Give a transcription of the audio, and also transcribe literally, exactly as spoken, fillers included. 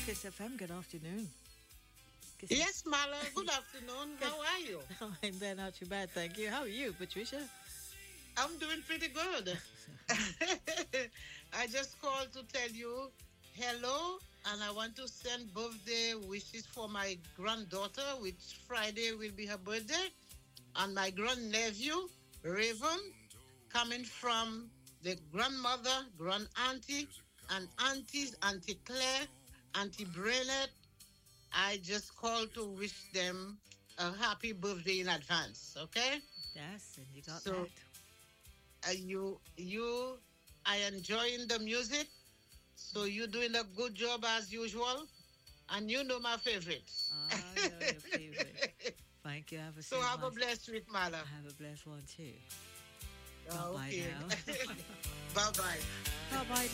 Kiss F M, good afternoon. Kiss Yes, Mala, good afternoon. How are you? I'm there, not too bad, thank you. How are you, Patricia? I'm doing pretty good. I just called to tell you hello, and I want to send birthday wishes for my granddaughter, which Friday will be her birthday, and my grandnephew, Raven, coming from the grandmother, grand auntie, and aunties, Auntie Claire, Auntie Brainerd. I just called to wish them a happy birthday in advance, okay? Yes, and you got So, that. uh, you you are enjoying the music, so you're doing a good job as usual, and you know my favorites. I know your favorite. Thank you, have a So safe have a one. blessed week, Mala. Have a blessed one too. Ah, Bye-bye okay. now. Bye bye. Bye-bye